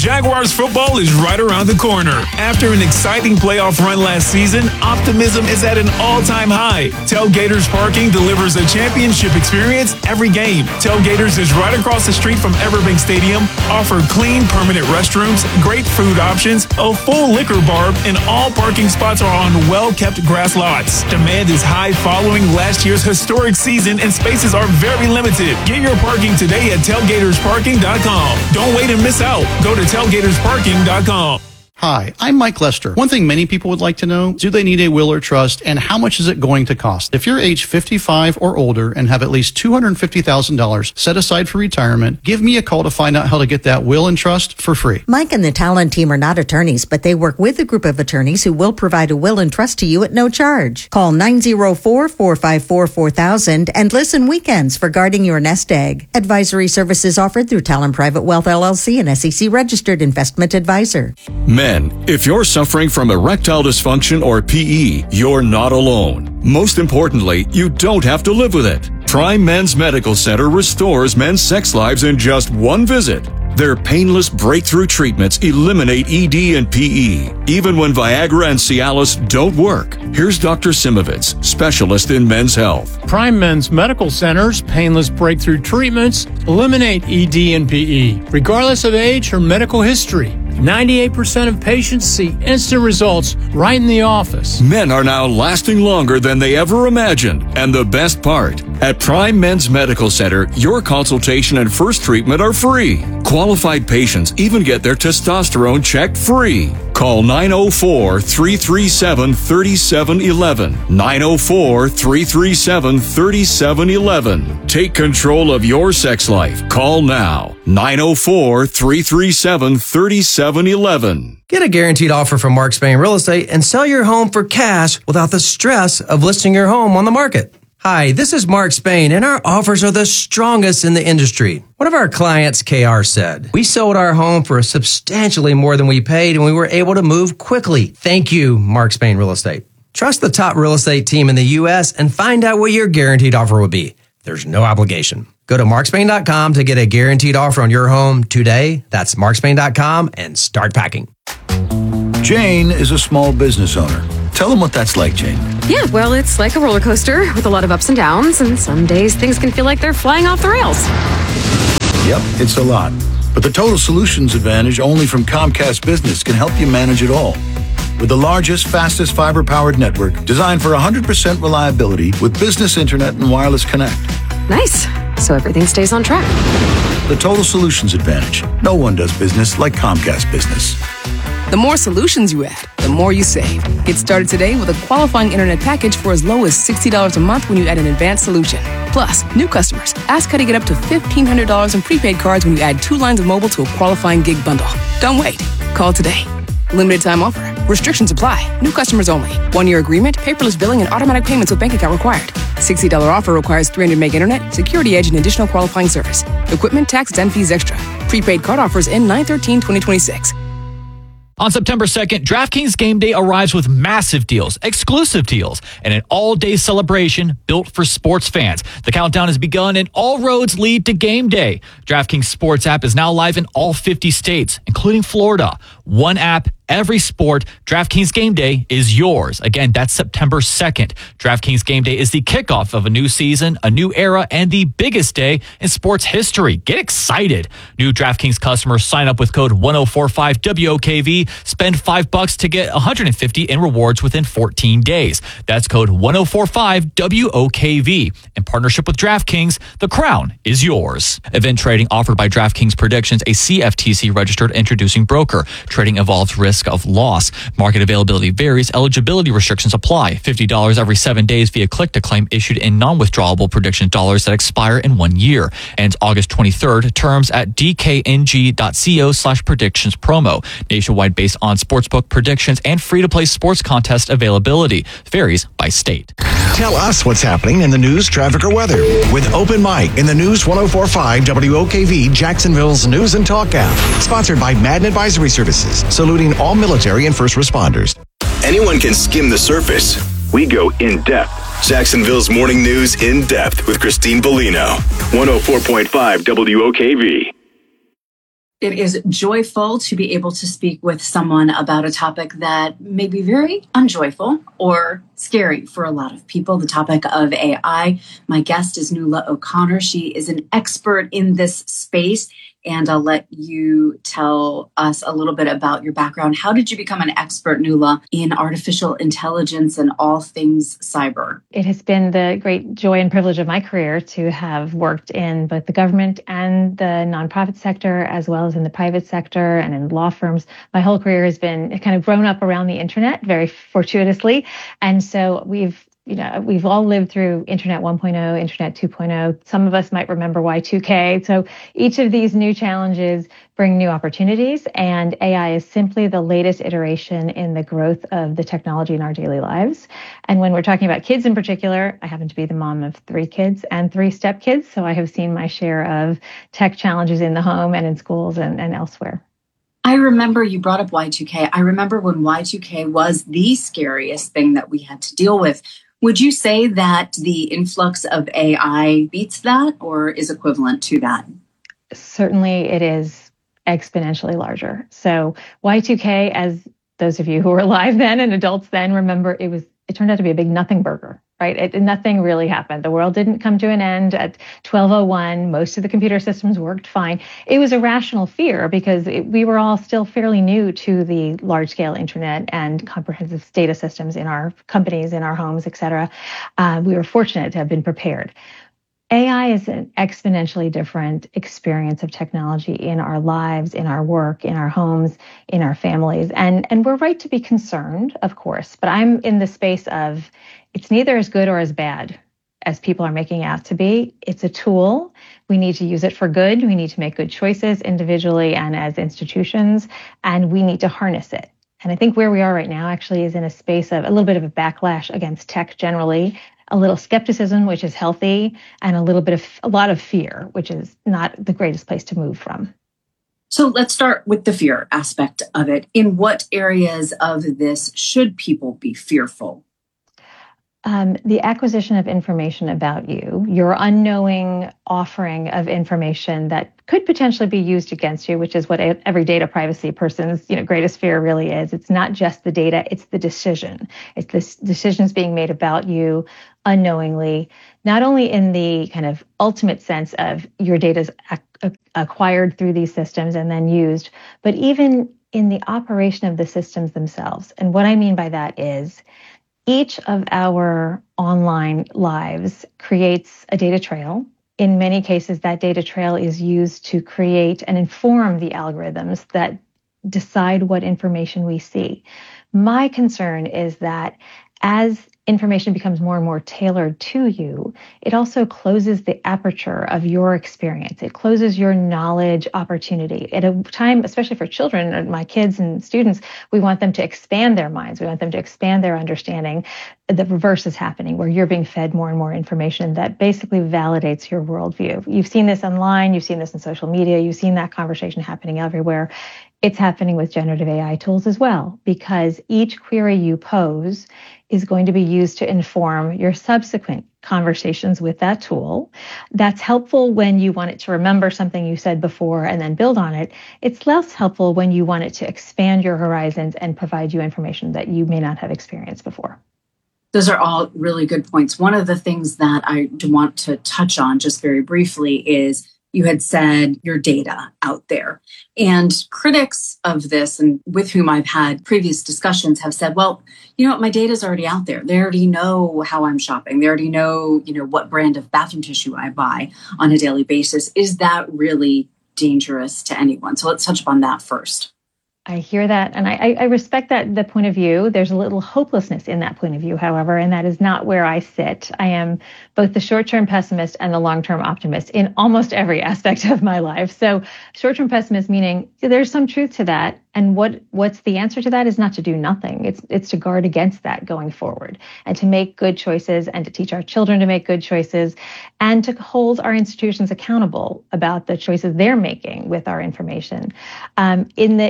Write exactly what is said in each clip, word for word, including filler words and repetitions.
Jaguars football is right around the corner. After an exciting playoff run last season, optimism is at an all-time high. Tailgaters Parking delivers a championship experience every game. Tailgaters is right across the street from Everbank Stadium, offer clean, permanent restrooms, great food options, a full liquor bar, and all parking spots are on well-kept grass lots. Demand is high following last year's historic season, and spaces are very limited. Get your parking today at tailgaters parking dot com. Don't wait and miss out. Go to tailgaters parking dot com. Hi, I'm Mike Lester. One thing many people would like to know, do they need a will or trust, and how much is it going to cost? If you're age fifty-five or older and have at least two hundred fifty thousand dollars set aside for retirement, give me a call to find out how to get that will and trust for free. Mike and the Talent team are not attorneys, but they work with a group of attorneys who will provide a will and trust to you at no charge. Call nine oh four, four five four, four thousand and listen weekends for guarding your nest egg. Advisory services offered through Talent Private Wealth L L C, an S E C registered investment advisor. Men, if you're suffering from erectile dysfunction or P E, you're not alone. Most importantly, you don't have to live with it. Prime Men's Medical Center restores men's sex lives in just one visit. Their painless breakthrough treatments eliminate E D and P E, even when Viagra and Cialis don't work. Here's Doctor Simovitz, specialist in men's health. Prime Men's Medical Center's painless breakthrough treatments eliminate E D and P E, regardless of age or medical history. ninety-eight percent of patients see instant results right in the office. Men are now lasting longer than they ever imagined. And the best part, at Prime Men's Medical Center, your consultation and first treatment are free. Qualified patients even get their testosterone checked free. Call nine oh four, three three seven, three seven one one. nine oh four, three three seven, three seven one one. Take control of your sex life. Call now. nine oh four, three three seven, three seven one one. Get a guaranteed offer from Mark Spain Real Estate and sell your home for cash without the stress of listing your home on the market. Hi, this is Mark Spain, and our offers are the strongest in the industry. One of our clients, K R, said, "We sold our home for substantially more than we paid, and we were able to move quickly. Thank you, Mark Spain Real Estate." Trust the top real estate team in the U S and find out what your guaranteed offer will be. There's no obligation. Go to mark spain dot com to get a guaranteed offer on your home today. That's mark spain dot com and start packing. Jane is a small business owner. Tell them what that's like, Jane. Yeah, well, it's like a roller coaster with a lot of ups and downs, and some days things can feel like they're flying off the rails. Yep, it's a lot. But the Total Solutions Advantage only from Comcast Business can help you manage it all. With the largest, fastest fiber-powered network designed for one hundred percent reliability with business internet and wireless connect. Nice. So everything stays on track. The Total Solutions Advantage. No one does business like Comcast Business. The more solutions you add, the more you save. Get started today with a qualifying internet package for as low as sixty dollars a month when you add an advanced solution. Plus, new customers, ask how to get up to fifteen hundred dollars in prepaid cards when you add two lines of mobile to a qualifying gig bundle. Don't wait. Call today. Limited time offer. Restrictions apply. New customers only. One-year agreement, paperless billing, and automatic payments with bank account required. sixty dollars offer requires three hundred meg internet, security edge, and additional qualifying service. Equipment, tax, and fees extra. Prepaid card offers end nine thirteen twenty twenty-six. On September second, DraftKings Game Day arrives with massive deals, exclusive deals, and an all-day celebration built for sports fans. The countdown has begun and all roads lead to Game Day. DraftKings Sports app is now live in all fifty states, including Florida. One app, every sport. DraftKings Game Day is yours. Again, that's September second. DraftKings Game Day is the kickoff of a new season, a new era, and the biggest day in sports history. Get excited. New DraftKings customers sign up with code one oh four five W O K V. Spend five bucks to get one hundred fifty in rewards within fourteen days. That's code one oh four five W O K V. In partnership with DraftKings, the crown is yours. Event trading offered by DraftKings Predictions, a C F T C registered introducing broker. Trading involves risk of loss. Market availability varies. Eligibility restrictions apply. fifty dollars every seven days via click to claim issued in non-withdrawable prediction dollars that expire in one year. Ends August twenty-third. Terms at dkng.co slash predictions promo. Nationwide based on sportsbook predictions and free-to-play sports contest availability. Varies by state. Tell us what's happening in the news, traffic, or weather with Open Mic in the News one oh four point five W O K V Jacksonville's News and Talk app. Sponsored by Madden Advisory Services, saluting all military and first responders. Anyone can skim the surface. We go in depth. Jacksonville's Morning News in depth with Christine Bellino. one oh four point five W O K V. It is joyful to be able to speak with someone about a topic that may be very unjoyful or scary for a lot of people, the topic of A I. My guest is Nuala O'Connor. She is an expert in this space, and I'll let you tell us a little bit about your background. How did you become an expert, Nuala, in artificial intelligence and all things cyber? It has been the great joy and privilege of my career to have worked in both the government and the nonprofit sector, as well as in the private sector and in law firms. My whole career has been kind of grown up around the internet, very fortuitously. And so we've You know, we've all lived through Internet one point oh, Internet two point oh. Some of us might remember Y two K. So each of these new challenges bring new opportunities, and A I is simply the latest iteration in the growth of the technology in our daily lives. And when we're talking about kids in particular, I happen to be the mom of three kids and three stepkids, so I have seen my share of tech challenges in the home and in schools and, and elsewhere. I remember you brought up Y two K. I remember when Y two K was the scariest thing that we had to deal with. Would you say that the influx of A I beats that or is equivalent to that? Certainly it is exponentially larger. So Y two K, as those of you who were alive then and adults then remember, it was it turned out to be a big nothing burger, right? It, nothing really happened. The world didn't come to an end at twelve oh one. Most of the computer systems worked fine. It was a rational fear because it, we were all still fairly new to the large-scale internet and comprehensive data systems in our companies, in our homes, et cetera. Uh, we were fortunate to have been prepared. A I is an exponentially different experience of technology in our lives, in our work, in our homes, in our families. And, and we're right to be concerned, of course, but I'm in the space of it's neither as good or as bad as people are making it out to be. It's a tool. We need to use it for good. We need to make good choices individually and as institutions, and we need to harness it. And I think where we are right now actually is in a space of a little bit of a backlash against tech generally, a little skepticism, which is healthy, and a little bit of a lot of fear, which is not the greatest place to move from. So let's start with the fear aspect of it. In what areas of this should people be fearful? Um, the acquisition of information about you, your unknowing offering of information that could potentially be used against you, which is what every data privacy person's you know, greatest fear really is. It's not just the data, it's the decision. It's the decisions being made about you unknowingly, not only in the kind of ultimate sense of your data's ac- acquired through these systems and then used, but even in the operation of the systems themselves. And what I mean by that is, each of our online lives creates a data trail. In many cases, that data trail is used to create and inform the algorithms that decide what information we see. My concern is that as information becomes more and more tailored to you, it also closes the aperture of your experience. It closes your knowledge opportunity. At a time, especially for children, my kids and students, we want them to expand their minds. We want them to expand their understanding. The reverse is happening, where you're being fed more and more information that basically validates your worldview. You've seen this online, you've seen this in social media, you've seen that conversation happening everywhere. It's happening with generative A I tools as well, because each query you pose is going to be used to inform your subsequent conversations with that tool. That's helpful when you want it to remember something you said before and then build on it. It's less helpful when you want it to expand your horizons and provide you information that you may not have experienced before. Those are all really good points. One of the things that I want to touch on just very briefly is you had said your data out there. And critics of this, and with whom I've had previous discussions, have said, well, you know what, my data is already out there. They already know how I'm shopping. They already know, you know, what brand of bathroom tissue I buy on a daily basis. Is that really dangerous to anyone? So let's touch upon that first. I hear that, and I, I respect that, the point of view. There's a little hopelessness in that point of view, however, and that is not where I sit. I am both the short-term pessimist and the long-term optimist in almost every aspect of my life. So short-term pessimist meaning there's some truth to that, and what what's the answer to that is not to do nothing. It's it's to guard against that going forward, and to make good choices, and to teach our children to make good choices, and to hold our institutions accountable about the choices they're making with our information. Um, in the in the small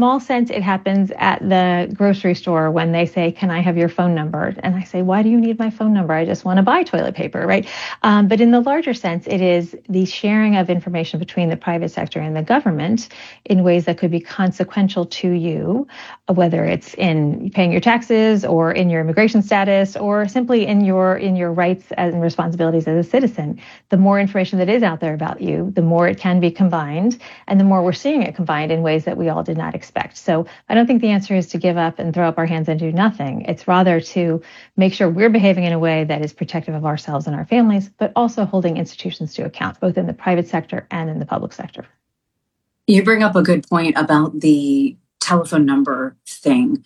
small sense, it happens at the grocery store when they say, can I have your phone number? And I say, why do you need my phone number? I just want to buy toilet paper, right? Um, but in the larger sense, it is the sharing of information between the private sector and the government in ways that could be consequential to you, whether it's in paying your taxes or in your immigration status or simply in your in your rights and responsibilities as a citizen. The more information that is out there about you, the more it can be combined, and the more we're seeing it combined in ways that we all did not expect. So I don't think the answer is to give up and throw up our hands and do nothing. It's rather to make sure we're behaving in a way that is protective of ourselves and our families, but also holding institutions to account, both in the private sector and in the public sector. You bring up a good point about the telephone number thing.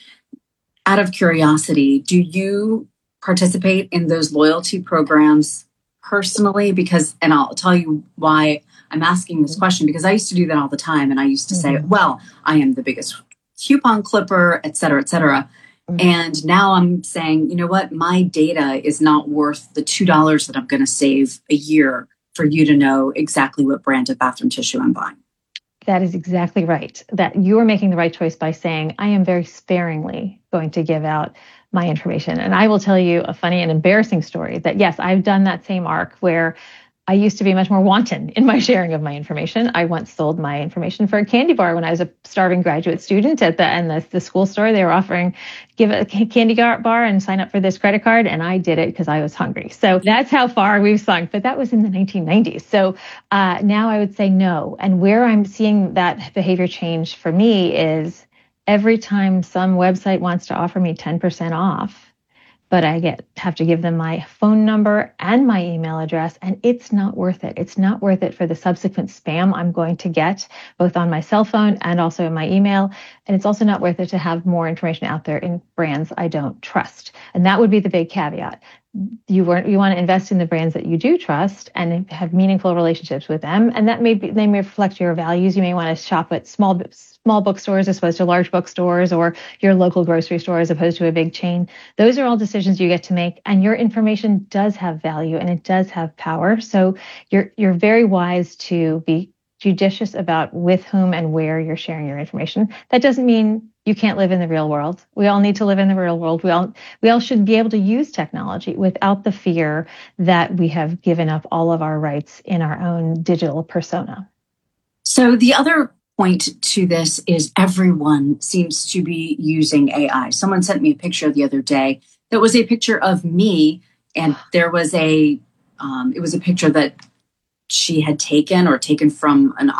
Out of curiosity, do you participate in those loyalty programs personally? Because, and I'll tell you why I'm asking this question, because I used to do that all the time. And I used to say, mm-hmm. well, I am the biggest coupon clipper, et cetera, et cetera. Mm-hmm. And now I'm saying, you know what? My data is not worth the two dollars that I'm going to save a year for you to know exactly what brand of bathroom tissue I'm buying. That is exactly right. That you are making the right choice by saying, I am very sparingly going to give out my information. And I will tell you a funny and embarrassing story that, yes, I've done that same arc where I used to be much more wanton in my sharing of my information. I once sold my information for a candy bar when I was a starving graduate student at the and the, the school store. They were offering give a candy bar and sign up for this credit card, and I did it because I was hungry. So that's how far we've sunk. But that was in the nineteen nineties. So uh, now I would say no. And where I'm seeing that behavior change for me is every time some website wants to offer me ten percent off, but I get have to give them my phone number and my email address, and it's not worth it. It's not worth it for the subsequent spam I'm going to get, both on my cell phone and also in my email. And it's also not worth it to have more information out there in brands I don't trust. And that would be the big caveat. You want you want to invest in the brands that you do trust and have meaningful relationships with them, and that may be, they may reflect your values. You may want to shop at small small bookstores as opposed to large bookstores, or your local grocery store as opposed to a big chain. Those are all decisions you get to make, and your information does have value and it does have power. So you're you're very wise to be judicious about with whom and where you're sharing your information. That doesn't mean you can't live in the real world. We all need to live in the real world. We all we all should be able to use technology without the fear that we have given up all of our rights in our own digital persona. So the other point to this is everyone seems to be using A I. Someone sent me a picture the other day that was a picture of me, and there was a um, it was a picture that she had taken or taken from an